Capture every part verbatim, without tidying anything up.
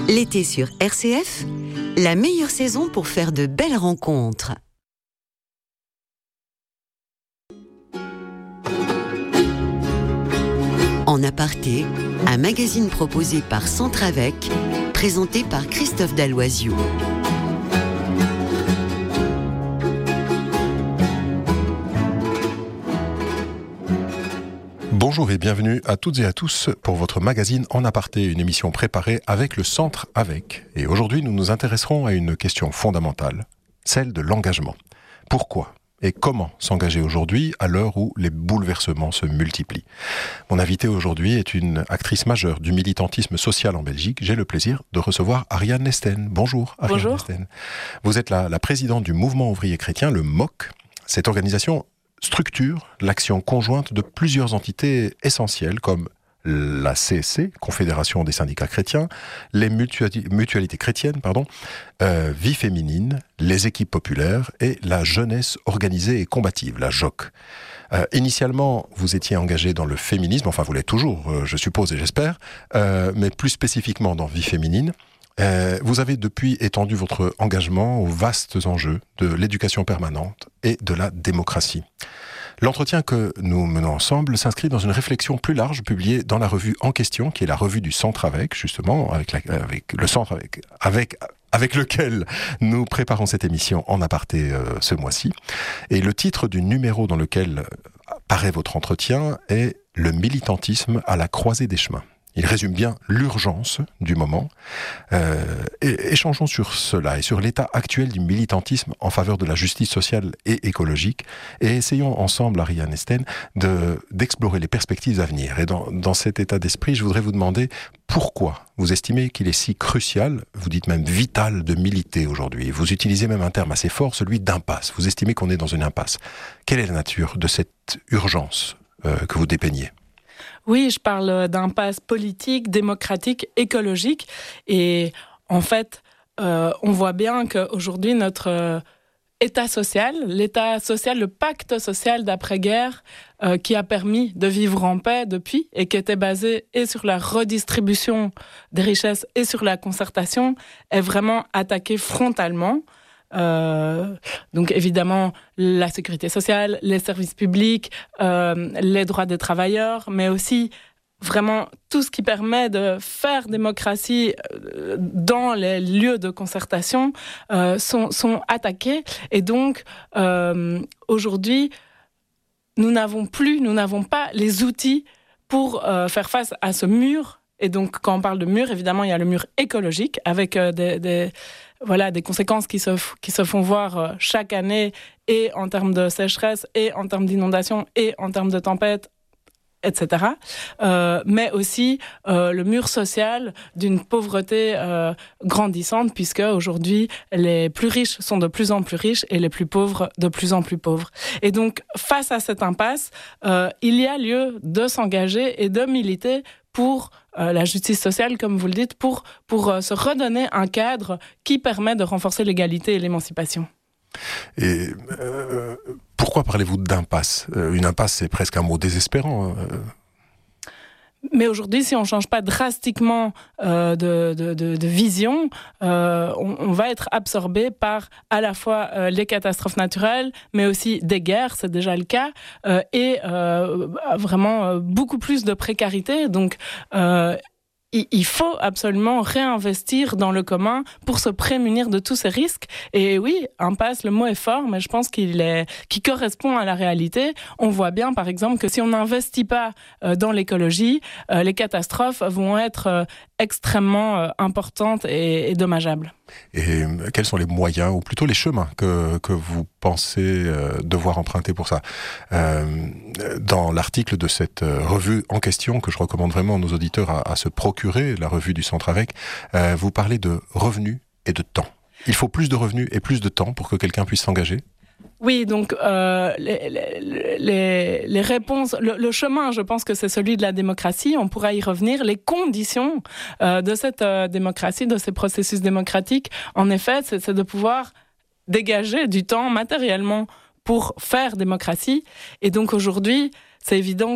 L'été sur R C F, la meilleure saison pour faire de belles rencontres. En aparté, un magazine proposé par Centravec, présenté par Christophe Dalloisiou. Bonjour et bienvenue à toutes et à tous pour votre magazine En aparté, une émission préparée avec le Centre Avec. Et aujourd'hui, nous nous intéresserons à une question fondamentale, celle de l'engagement. Pourquoi et comment s'engager aujourd'hui à l'heure où les bouleversements se multiplient? Mon invitée aujourd'hui est une actrice majeure du militantisme social en Belgique. J'ai le plaisir de recevoir Ariane Nesten. Bonjour Ariane Bonjour. Nesten. Vous êtes la, la présidente du mouvement ouvrier chrétien, le M O C. Cette organisation structure l'action conjointe de plusieurs entités essentielles comme la C S C, Confédération des syndicats chrétiens, les mutuali- mutualités chrétiennes, pardon, euh, Vie féminine, les équipes populaires et la jeunesse organisée et combative, la J O C. Euh, initialement, vous étiez engagé dans le féminisme, enfin vous l'êtes toujours, euh, je suppose et j'espère, euh, mais plus spécifiquement dans Vie féminine. Euh, vous avez depuis étendu votre engagement aux vastes enjeux de l'éducation permanente et de la démocratie. L'entretien que nous menons ensemble s'inscrit dans une réflexion plus large publiée dans la revue en question, qui est la revue du Centre Avec, justement, avec, la, avec le Centre Avec, avec, avec lequel nous préparons cette émission en aparté euh, ce mois-ci. Et le titre du numéro dans lequel paraît votre entretien est « Le militantisme à la croisée des chemins ». Il résume bien l'urgence du moment. Euh, et échangeons sur cela et sur l'état actuel du militantisme en faveur de la justice sociale et écologique. Et essayons ensemble, Ariane Nesten, de, d'explorer les perspectives à venir. Et dans, dans cet état d'esprit, je voudrais vous demander pourquoi vous estimez qu'il est si crucial, vous dites même vital, de militer aujourd'hui. Vous utilisez même un terme assez fort, celui d'impasse. Vous estimez qu'on est dans une impasse. Quelle est la nature de cette urgence euh, que vous dépeignez ? Oui, je parle d'impasse politique, démocratique, écologique. Et en fait, euh, on voit bien qu'aujourd'hui, notre euh, état social, l'état social, le pacte social d'après-guerre, euh, qui a permis de vivre en paix depuis et qui était basé et sur la redistribution des richesses et sur la concertation, est vraiment attaqué frontalement. Euh, donc évidemment la sécurité sociale, les services publics, euh, les droits des travailleurs, mais aussi vraiment tout ce qui permet de faire démocratie dans les lieux de concertation euh, sont, sont attaqués. Et donc euh, aujourd'hui nous n'avons plus, nous n'avons pas les outils pour euh, faire face à ce mur. Et donc quand on parle de mur, évidemment il y a le mur écologique avec euh, des, des Voilà, des conséquences qui se, qui se font voir chaque année, et en termes de sécheresse, et en termes d'inondation, et en termes de tempête, et cetera. Euh, mais aussi euh, le mur social d'une pauvreté euh, grandissante, puisque aujourd'hui, les plus riches sont de plus en plus riches, et les plus pauvres de plus en plus pauvres. Et donc, face à cette impasse, euh, il y a lieu de s'engager et de militer pour euh, la justice sociale, comme vous le dites, pour, pour euh, se redonner un cadre qui permet de renforcer l'égalité et l'émancipation. Et euh, pourquoi parlez-vous d'impasse ? euh, Une impasse, c'est presque un mot désespérant. Euh. Mais aujourd'hui, si on ne change pas drastiquement euh, de, de, de, de vision, euh, on, on va être absorbé par à la fois euh, les catastrophes naturelles, mais aussi des guerres, c'est déjà le cas, euh, et euh, vraiment euh, beaucoup plus de précarité. Donc, euh, il faut absolument réinvestir dans le commun pour se prémunir de tous ces risques. Et oui, impasse, le mot est fort, mais je pense qu'il est, qu'il correspond à la réalité. On voit bien, par exemple, que si on n'investit pas euh, dans l'écologie, euh, les catastrophes vont être euh, extrêmement euh, importantes et, et dommageables. Et quels sont les moyens, ou plutôt les chemins, que, que vous pensez euh, devoir emprunter pour ça ? euh, Dans l'article de cette euh, revue en question, que je recommande vraiment à nos auditeurs à, à se procurer, la revue du Centre Avec, euh, vous parlez de revenus et de temps. Il faut plus de revenus et plus de temps pour que quelqu'un puisse s'engager ? Oui, donc euh, les, les, les, les réponses, le, le chemin, je pense que c'est celui de la démocratie. On pourra y revenir. Les conditions euh, de cette euh, démocratie, de ces processus démocratiques, en effet, c'est, c'est de pouvoir dégager du temps matériellement pour faire démocratie. Et donc aujourd'hui, c'est évident que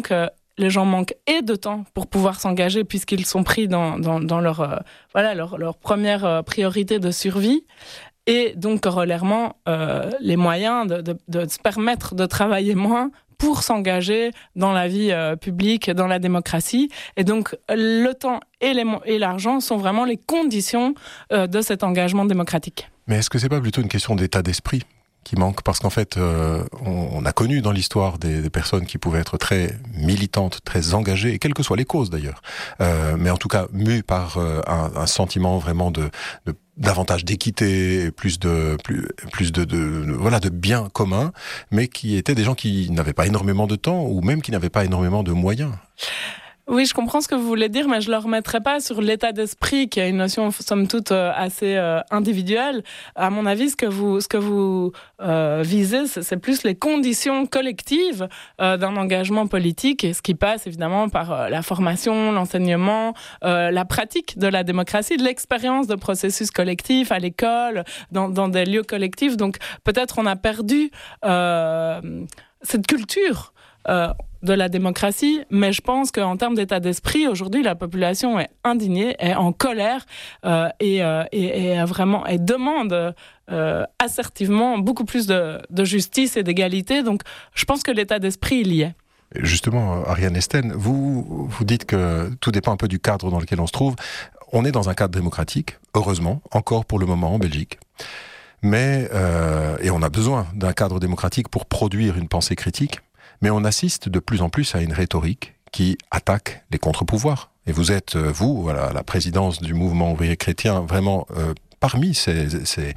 les gens manquent et de temps pour pouvoir s'engager puisqu'ils sont pris dans, dans, dans leur, euh, voilà, leur, leur première euh, priorité de survie. Et donc, corollairement, euh, les moyens de, de, de se permettre de travailler moins pour s'engager dans la vie euh, publique, dans la démocratie. Et donc, le temps et, les, et l'argent sont vraiment les conditions euh, de cet engagement démocratique. Mais est-ce que c'est pas plutôt une question d'état d'esprit qui manque? Parce qu'en fait, euh, on, on a connu dans l'histoire des, des personnes qui pouvaient être très militantes, très engagées, et quelles que soient les causes d'ailleurs, euh, mais en tout cas mues par euh, un, un sentiment vraiment de, de davantage d'équité, plus de plus plus de, de, de voilà de bien commun, mais qui étaient des gens qui n'avaient pas énormément de temps ou même qui n'avaient pas énormément de moyens. Oui, je comprends ce que vous voulez dire, mais je ne le remettrai pas sur l'état d'esprit, qui est une notion, somme toute, assez euh, individuelle. À mon avis, ce que vous, ce que vous euh, visez, c'est, c'est plus les conditions collectives euh, d'un engagement politique, et ce qui passe évidemment par euh, la formation, l'enseignement, euh, la pratique de la démocratie, de l'expérience de processus collectifs à l'école, dans, dans des lieux collectifs. Donc peut-être on a perdu euh, cette culture euh, de la démocratie, mais je pense qu'en termes d'état d'esprit, aujourd'hui, la population est indignée, est en colère euh, et, euh, et, et vraiment et demande euh, assertivement beaucoup plus de, de justice et d'égalité. Donc, je pense que l'état d'esprit, il y est. Justement, Ariane Esten, vous, vous dites que tout dépend un peu du cadre dans lequel on se trouve. On est dans un cadre démocratique, heureusement, encore pour le moment en Belgique. Mais, euh, et on a besoin d'un cadre démocratique pour produire une pensée critique. Mais on assiste de plus en plus à une rhétorique qui attaque les contre-pouvoirs. Et vous êtes, vous, à la présidence du mouvement ouvrier chrétien, vraiment euh, parmi ces, ces,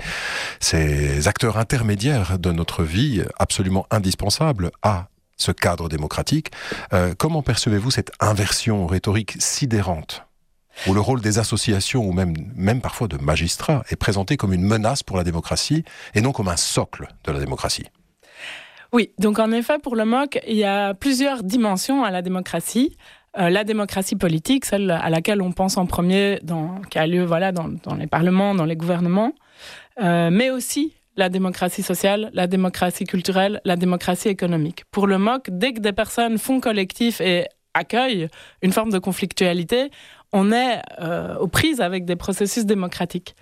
ces acteurs intermédiaires de notre vie, absolument indispensables à ce cadre démocratique. Euh, comment percevez-vous cette inversion rhétorique sidérante, où le rôle des associations, ou même, même parfois de magistrats, est présenté comme une menace pour la démocratie, et non comme un socle de la démocratie? Oui, donc en effet, pour le M O C, il y a plusieurs dimensions à la démocratie. Euh, la démocratie politique, celle à laquelle on pense en premier, dans, qui a lieu voilà, dans, dans les parlements, dans les gouvernements, euh, mais aussi la démocratie sociale, la démocratie culturelle, la démocratie économique. Pour le M O C, dès que des personnes font collectif et accueillent une forme de conflictualité, on est euh, aux prises avec des processus démocratiques.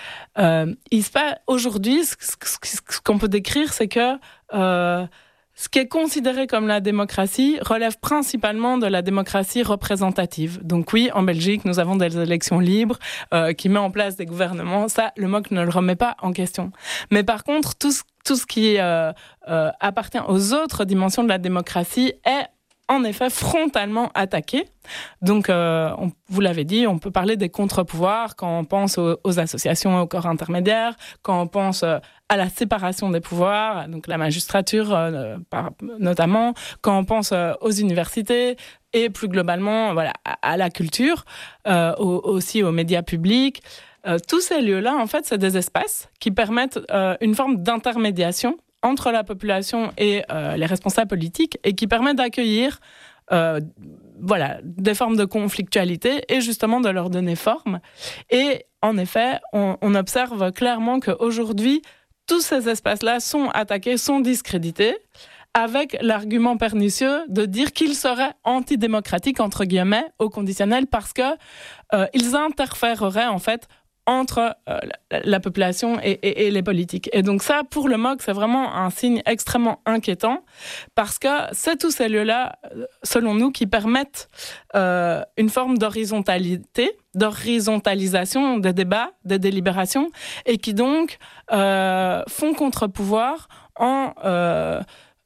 Euh, il se passe aujourd'hui, ce, ce, ce qu'on peut décrire, c'est que euh, ce qui est considéré comme la démocratie relève principalement de la démocratie représentative. Donc oui, en Belgique, nous avons des élections libres euh, qui mettent en place des gouvernements. Ça, le M O C ne le remet pas en question. Mais par contre, tout ce, tout ce qui euh, euh, appartient aux autres dimensions de la démocratie est en effet frontalement attaqué. Donc, euh, on, vous l'avez dit, on peut parler des contre-pouvoirs quand on pense aux, aux associations et aux corps intermédiaires, quand on pense euh, à la séparation des pouvoirs, donc la magistrature euh, par, notamment, quand on pense euh, aux universités et plus globalement voilà, à, à la culture, euh, au, aussi aux médias publics. Euh, tous ces lieux-là, en fait, c'est des espaces qui permettent euh, une forme d'intermédiation entre la population et euh, les responsables politiques, et qui permet d'accueillir euh, voilà, des formes de conflictualité et justement de leur donner forme. Et en effet, on, on observe clairement qu'aujourd'hui, tous ces espaces-là sont attaqués, sont discrédités, avec l'argument pernicieux de dire qu'ils seraient antidémocratiques, entre guillemets, au conditionnel, parce qu'ils euh, interféreraient en fait entre euh, la, la population et, et, et les politiques. Et donc ça, pour le M O C, c'est vraiment un signe extrêmement inquiétant, parce que c'est tous ces lieux-là, selon nous, qui permettent euh, une forme d'horizontalité, d'horizontalisation des débats, des délibérations, et qui donc euh, font contre-pouvoir en, euh,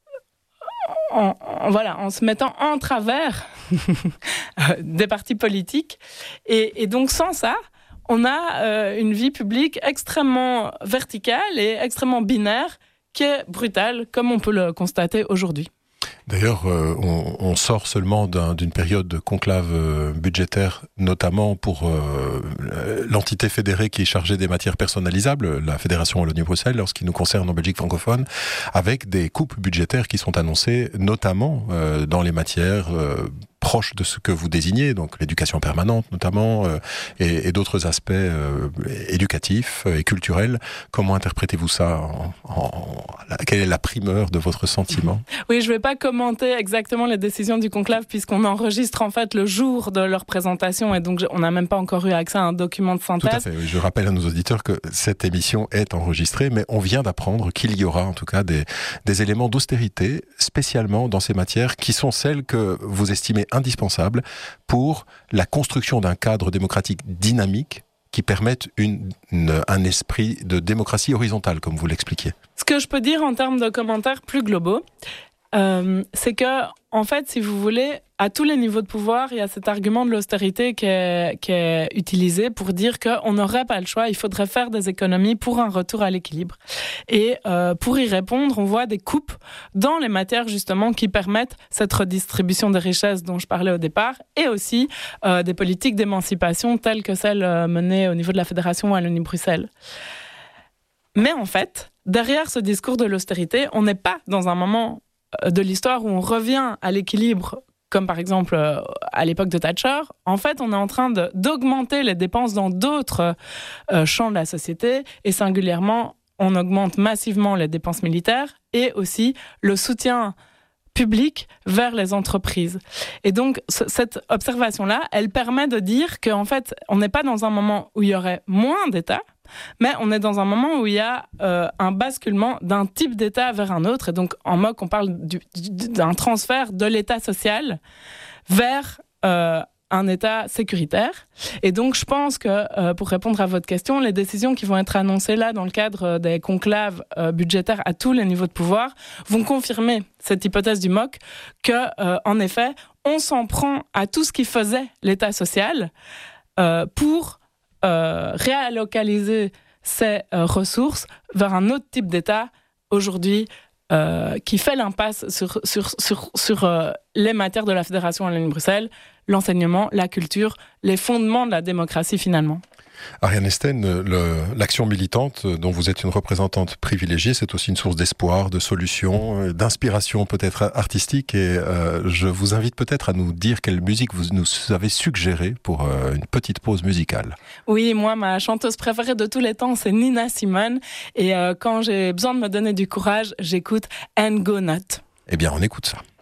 en, en, voilà, en se mettant en travers des partis politiques. Et, et donc sans ça, on a euh, une vie publique extrêmement verticale et extrêmement binaire qui est brutale, comme on peut le constater aujourd'hui. D'ailleurs, euh, on, on sort seulement d'un, d'une période de conclave euh, budgétaire, notamment pour euh, l'entité fédérée qui est chargée des matières personnalisables, la Fédération Wallonie-Bruxelles, lorsqu'il nous concerne en Belgique francophone, avec des coupes budgétaires qui sont annoncées, notamment euh, dans les matières euh, proche de ce que vous désignez, donc l'éducation permanente notamment, euh, et, et d'autres aspects euh, éducatifs et culturels. Comment interprétez-vous ça en, en, quelle est la primeur de votre sentiment? Oui, je ne vais pas commenter exactement les décisions du conclave puisqu'on enregistre en fait le jour de leur présentation et donc on n'a même pas encore eu accès à un document de synthèse. Tout à fait, oui. Je rappelle à nos auditeurs que cette émission est enregistrée, mais on vient d'apprendre qu'il y aura en tout cas des, des éléments d'austérité, spécialement dans ces matières qui sont celles que vous estimez indispensables pour la construction d'un cadre démocratique dynamique qui permette une, une, un esprit de démocratie horizontale, comme vous l'expliquiez. Ce que je peux dire en termes de commentaires plus globaux, euh, c'est que, en fait, si vous voulez, à tous les niveaux de pouvoir, il y a cet argument de l'austérité qui est, qui est utilisé pour dire qu'on n'aurait pas le choix, il faudrait faire des économies pour un retour à l'équilibre. Et euh, pour y répondre, on voit des coupes dans les matières justement qui permettent cette redistribution des richesses dont je parlais au départ, et aussi euh, des politiques d'émancipation telles que celles euh, menées au niveau de la Fédération Wallonie-Bruxelles. Mais en fait, derrière ce discours de l'austérité, on n'est pas dans un moment de l'histoire où on revient à l'équilibre, comme par exemple euh, à l'époque de Thatcher. En fait, on est en train de, d'augmenter les dépenses dans d'autres euh, champs de la société, et singulièrement, on augmente massivement les dépenses militaires et aussi le soutien public vers les entreprises. Et donc, c- cette observation-là, elle permet de dire qu'en fait, on n'est pas dans un moment où il y aurait moins d'État, mais on est dans un moment où il y a euh, un basculement d'un type d'État vers un autre. Et donc, en M O C, on parle du, du, d'un transfert de l'État social vers euh, un État sécuritaire. Et donc, je pense que, euh, pour répondre à votre question, les décisions qui vont être annoncées là, dans le cadre des conclaves euh, budgétaires à tous les niveaux de pouvoir, vont confirmer cette hypothèse du M O C que, euh, en effet, on s'en prend à tout ce qui faisait l'État social euh, pour Euh, réalocaliser ces euh, ressources vers un autre type d'État aujourd'hui euh, qui fait l'impasse sur, sur, sur, sur euh, les matières de la Fédération Wallonie-Bruxelles, l'enseignement, la culture, les fondements de la démocratie finalement. Ariane Esten, le, l'action militante dont vous êtes une représentante privilégiée, c'est aussi une source d'espoir, de solutions, d'inspiration peut-être artistique. Et euh, je vous invite peut-être à nous dire quelle musique vous nous avez suggérée pour euh, une petite pause musicale. Oui, moi, ma chanteuse préférée de tous les temps, c'est Nina Simone. Et euh, quand j'ai besoin de me donner du courage, j'écoute And Go Not. Eh bien, on écoute ça.